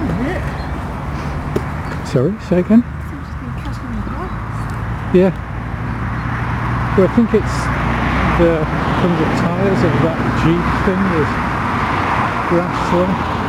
Sorry, say again? Yeah. Well, I think it's from the tyres of that Jeep thing is rattling.